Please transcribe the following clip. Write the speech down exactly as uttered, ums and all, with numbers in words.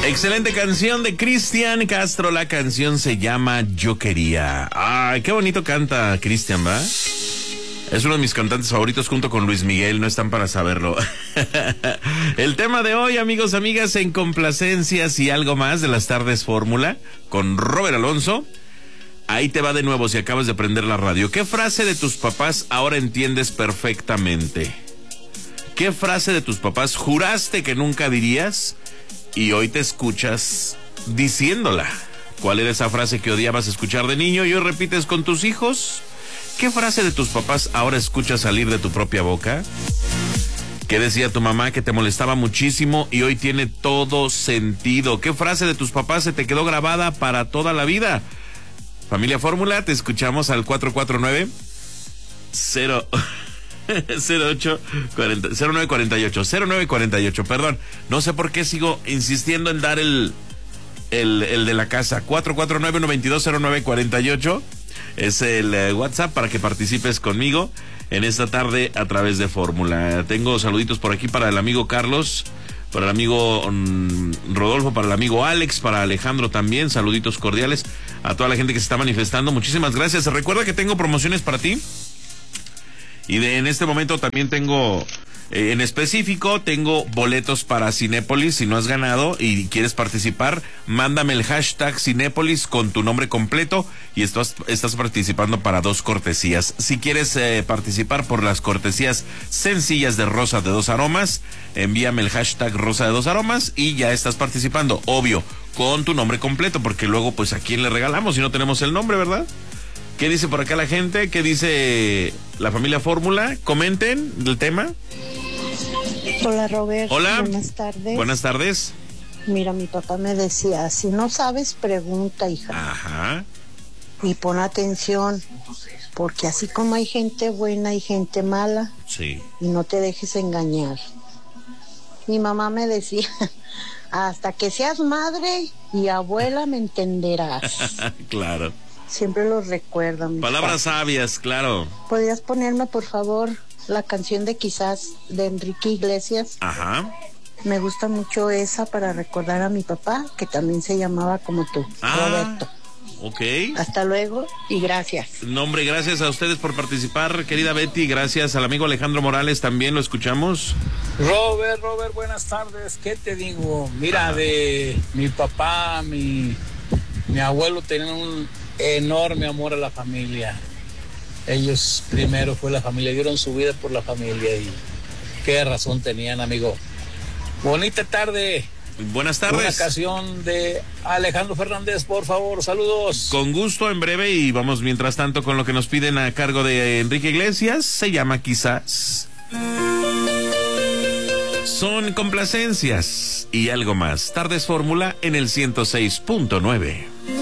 Excelente canción de Cristian Castro. La canción se llama Yo Quería. Ay, qué bonito canta Cristian, ¿va? Es uno de mis cantantes favoritos junto con Luis Miguel, no están para saberlo. El tema de hoy, amigos, amigas, en complacencias y algo más de las tardes Fórmula con Robert Alonso. Ahí te va de nuevo si acabas de prender la radio. ¿Qué frase de tus papás ahora entiendes perfectamente? ¿Qué frase de tus papás juraste que nunca dirías y hoy te escuchas diciéndola? ¿Cuál era esa frase que odiabas escuchar de niño y hoy repites con tus hijos? ¿Qué frase de tus papás ahora escuchas salir de tu propia boca? ¿Qué decía tu mamá que te molestaba muchísimo y hoy tiene todo sentido? ¿Qué frase de tus papás se te quedó grabada para toda la vida? Familia Fórmula, te escuchamos al cuatro cuatro nueve cero ocho cero nueve cuarenta y ocho cero nueve cuarenta y ocho, perdón, no sé por qué sigo insistiendo en dar el el, el de la casa. Cuatro cuatro nueve uno dos cero nueve cuarenta y ocho es el eh, WhatsApp para que participes conmigo en esta tarde a través de Fórmula. Tengo saluditos por aquí para el amigo Carlos, para el amigo um, Rodolfo, para el amigo Alex, para Alejandro también, saluditos cordiales a toda la gente que se está manifestando. Muchísimas gracias. Recuerda que tengo promociones para ti. Y de, en este momento también tengo, eh, en específico, tengo boletos para Cinépolis. Si no has ganado y quieres participar, mándame el hashtag Cinépolis con tu nombre completo y estás, estás participando para dos cortesías. Si quieres eh, participar por las cortesías sencillas de Rosa de Dos Aromas, envíame el hashtag Rosa de Dos Aromas y ya estás participando. Obvio, con tu nombre completo, porque luego, pues, ¿a quién le regalamos si no tenemos el nombre, verdad? ¿Qué dice por acá la gente? ¿Qué dice la familia Fórmula? Comenten el tema. Hola, Robert. Hola. Buenas tardes. Buenas tardes. Mira, mi papá me decía, si no sabes, pregunta, hija. Ajá. Y pon atención, porque así como hay gente buena, hay gente mala. Sí. Y no te dejes engañar. Mi mamá me decía, hasta que seas madre y abuela me entenderás. Claro. Siempre los recuerdo. Palabras papá. Sabias, claro. ¿Podrías ponerme, por favor, la canción de Quizás de Enrique Iglesias? Ajá. Me gusta mucho esa para recordar a mi papá, que también se llamaba como tú, ah, Roberto. Ok. Hasta luego y gracias. No, hombre, gracias a ustedes por participar, querida Betty. Gracias al amigo Alejandro Morales, también lo escuchamos. Robert, Robert, buenas tardes. ¿Qué te digo? Mira, ajá, de mi papá, mi, mi abuelo tenían un enorme amor a la familia. Ellos primero fue la familia, dieron su vida por la familia y qué razón tenían, amigo. Bonita tarde. Buenas tardes. Una canción de Alejandro Fernández, por favor, saludos. Con gusto, en breve, y vamos mientras tanto con lo que nos piden a cargo de Enrique Iglesias. Se llama Quizás. Son complacencias y algo más. Tardes Fórmula en el ciento seis punto nueve.